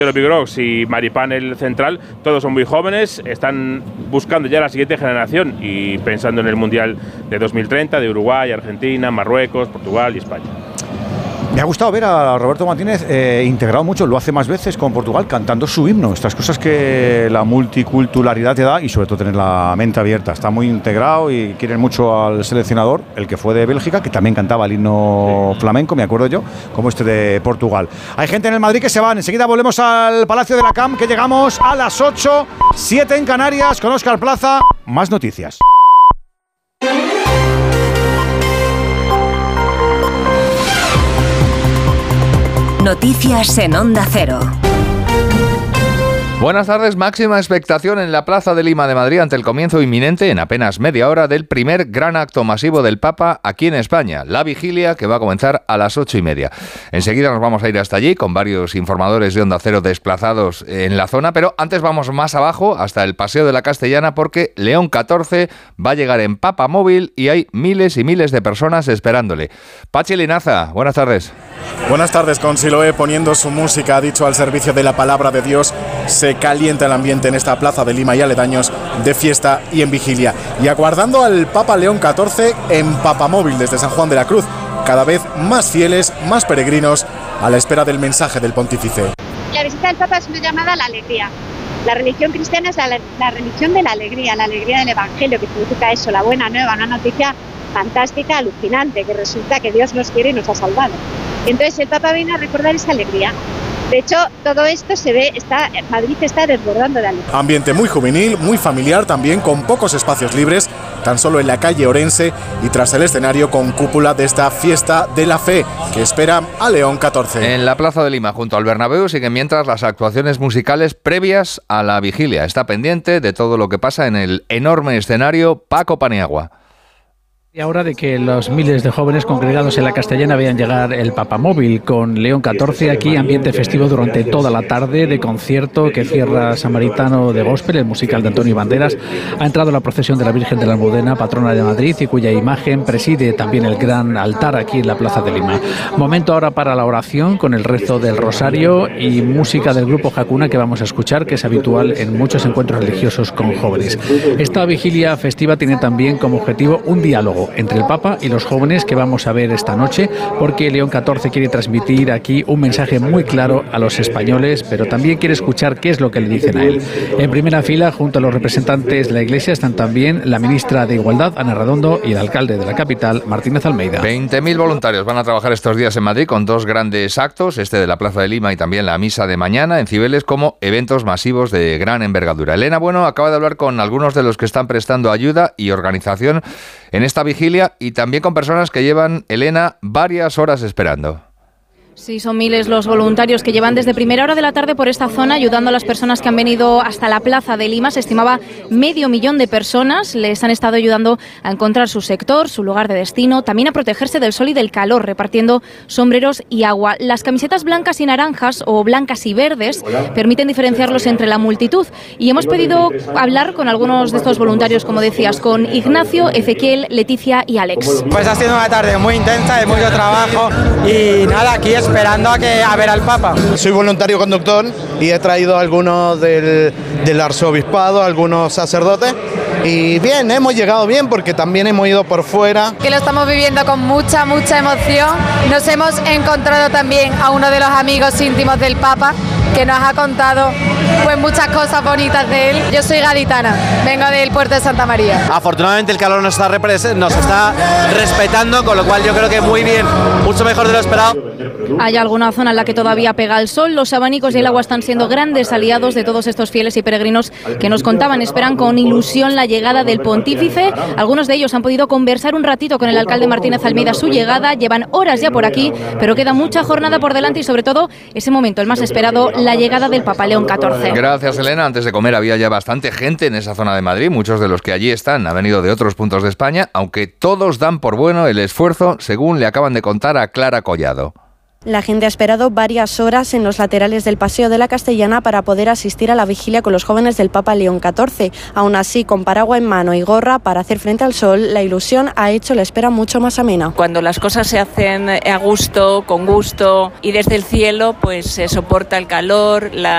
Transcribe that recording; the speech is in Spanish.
Grox y Maripán el central, todos son muy jóvenes, están buscando ya la siguiente generación y pensando en el Mundial de 2030 de Uruguay, Argentina, Marruecos, Portugal y España. Me ha gustado ver a Roberto Martínez integrado mucho, lo hace más veces con Portugal, cantando su himno. Estas cosas que la multiculturalidad te da y sobre todo tener la mente abierta. Está muy integrado y quieren mucho al seleccionador, el que fue de Bélgica, que también cantaba el himno flamenco, me acuerdo yo, como este de Portugal. Hay gente en el Madrid que se van. Enseguida volvemos al Palacio de la Camp, que llegamos a las 8, 7 en Canarias, con Óscar Plaza. Más noticias. Noticias en Onda Cero. Buenas tardes. Máxima expectación en la Plaza de Lima de Madrid ante el comienzo inminente en apenas media hora del primer gran acto masivo del Papa aquí en España, la vigilia, que va a comenzar a las 8:30. Enseguida nos vamos a ir hasta allí con varios informadores de Onda Cero desplazados en la zona, pero antes vamos más abajo hasta el Paseo de la Castellana porque León XIV va a llegar en papamóvil y hay miles y miles de personas esperándole. Pachi Linaza, buenas tardes. Buenas tardes. Con Siloé poniendo su música, ha dicho, al servicio de la palabra de Dios, se calienta el ambiente en esta Plaza de Lima y aledaños de fiesta y en vigilia. Y aguardando al Papa León XIV en papamóvil desde San Juan de la Cruz, cada vez más fieles, más peregrinos, a la espera del mensaje del pontífice. La visita del Papa es una llamada a la alegría. La religión cristiana es la religión de la alegría del Evangelio, que significa eso, la buena nueva, una noticia fantástica, alucinante, que resulta que Dios nos quiere y nos ha salvado. Entonces el Papa viene a recordar esa alegría. De hecho, todo esto se ve, Madrid está desbordando de alegría. Ambiente muy juvenil, muy familiar también, con pocos espacios libres, tan solo en la calle Orense y tras el escenario con cúpula de esta fiesta de la fe que espera a León XIV. En la Plaza de Lima, junto al Bernabéu, siguen mientras las actuaciones musicales previas a la vigilia. Está pendiente de todo lo que pasa en el enorme escenario Paco Paniagua. Y ahora de que los miles de jóvenes congregados en la Castellana vean llegar el papamóvil con León XIV, aquí ambiente festivo durante toda la tarde de concierto que cierra Samaritano de Gospel, el musical de Antonio Banderas. Ha entrado la procesión de la Virgen de la Almudena, patrona de Madrid, y cuya imagen preside también el gran altar aquí en la Plaza de Lima. Momento ahora para la oración con el rezo del Rosario y música del grupo Hakuna que vamos a escuchar, que es habitual en muchos encuentros religiosos con jóvenes. Esta vigilia festiva tiene también como objetivo un diálogo entre el Papa y los jóvenes que vamos a ver esta noche, porque León XIV quiere transmitir aquí un mensaje muy claro a los españoles, pero también quiere escuchar qué es lo que le dicen a él. En primera fila, junto a los representantes de la Iglesia, están también la ministra de Igualdad, Ana Redondo, y el alcalde de la capital, Martínez Almeida. 20.000 voluntarios van a trabajar estos días en Madrid con dos grandes actos, este de la Plaza de Lima y también la misa de mañana en Cibeles, como eventos masivos de gran envergadura. Elena Bueno acaba de hablar con algunos de los que están prestando ayuda y organización en esta vigilia y también con personas que llevan, Elena, varias horas esperando. Sí, son miles los voluntarios que llevan desde primera hora de la tarde por esta zona ayudando a las personas que han venido hasta la Plaza de Lima. Se estimaba 500.000 de personas. Les han estado ayudando a encontrar su sector, su lugar de destino, también a protegerse del sol y del calor, repartiendo sombreros y agua. Las camisetas blancas y naranjas o blancas y verdes permiten diferenciarlos entre la multitud. Y hemos pedido hablar con algunos de estos voluntarios, como decías, con Ignacio, Ezequiel, Leticia y Alex. Pues ha sido una tarde muy intensa, de mucho trabajo y nada, aquí esperando a ver al Papa. Soy voluntario conductor y he traído algunos del arzobispado, algunos sacerdotes. Y bien, hemos llegado bien porque también hemos ido por fuera. Que lo estamos viviendo con mucha emoción. Nos hemos encontrado también a uno de los amigos íntimos del Papa que nos ha contado pues muchas cosas bonitas de él. Yo soy gaditana, vengo del puerto de Santa María. Afortunadamente el calor nos está respetando, con lo cual yo creo que muy bien, mucho mejor de lo esperado. Hay alguna zona en la que todavía pega el sol. Los abanicos y el agua están siendo grandes aliados de todos estos fieles y peregrinos que nos contaban. Esperan con ilusión la llegada del pontífice. Algunos de ellos han podido conversar un ratito con el alcalde Martínez Almeida su llegada. Llevan horas ya por aquí, pero queda mucha jornada por delante y sobre todo ese momento, el más esperado, la llegada del Papa León XIV. Gracias, Elena. Antes de comer había ya bastante gente en esa zona de Madrid. Muchos de los que allí están han venido de otros puntos de España, aunque todos dan por bueno el esfuerzo, según le acaban de contar a Clara Collado. La gente ha esperado varias horas en los laterales del Paseo de la Castellana para poder asistir a la vigilia con los jóvenes del Papa León XIV. Aún así, con paraguas en mano y gorra para hacer frente al sol, la ilusión ha hecho la espera mucho más amena. Cuando las cosas se hacen a gusto, con gusto y desde el cielo, pues se soporta el calor, la